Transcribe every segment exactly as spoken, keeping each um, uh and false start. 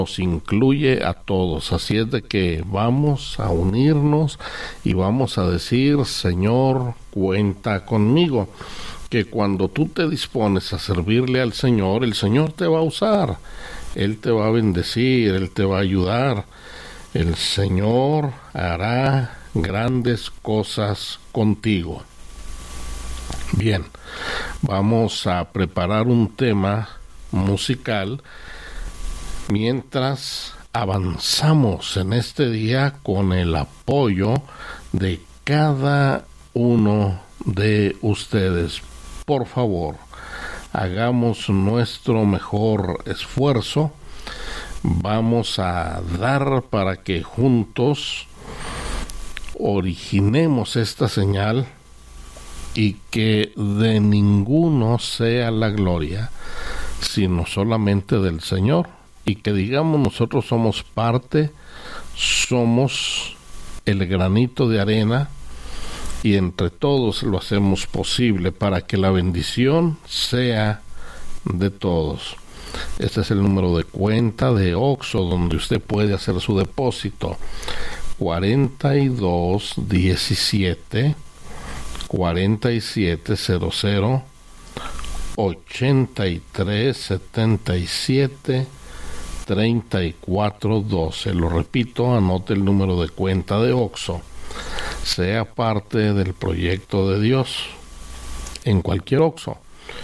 nos incluye a todos. Así es de que vamos a unirnos y vamos a decir: Señor, cuenta conmigo. Que cuando tú te dispones a servirle al Señor, el Señor te va a usar, Él te va a bendecir, Él te va a ayudar. El Señor hará grandes cosas contigo. Bien, vamos a preparar un tema musical mientras avanzamos en este día con el apoyo de cada uno de ustedes. Por favor, hagamos nuestro mejor esfuerzo. Vamos a dar para que juntos originemos esta señal y que de ninguno sea la gloria, sino solamente del Señor, y que digamos nosotros somos parte, somos el granito de arena, y entre todos lo hacemos posible para que la bendición sea de todos. Este es el número de cuenta de Oxxo donde usted puede hacer su depósito: cuarenta y dos diecisiete cuarenta y siete cero cero ochenta y tres setenta y siete treinta y cuatro doce. Lo repito, anote el número de cuenta de Oxxo. Sea parte del proyecto de Dios en cualquier Oxxo.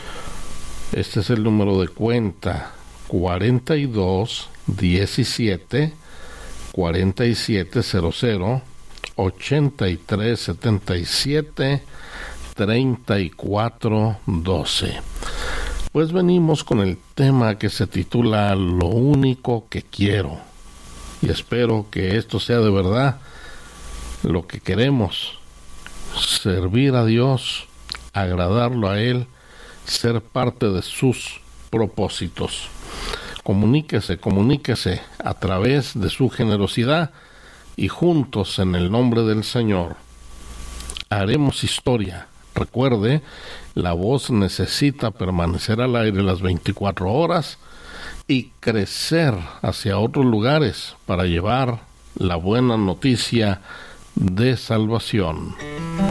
Este es el número de cuenta: cuarenta y dos diecisiete cuarenta y siete cero cero ochenta y tres setenta y siete treinta y cuatro doce. Pues venimos con el tema que se titula Lo único que quiero, y espero que esto sea de verdad lo que queremos: servir a Dios, agradarlo a Él, ser parte de sus propósitos. Comuníquese, comuníquese a través de su generosidad, y juntos en el nombre del Señor haremos historia. Recuerde, la voz necesita permanecer al aire las veinticuatro horas y crecer hacia otros lugares para llevar la buena noticia de salvación.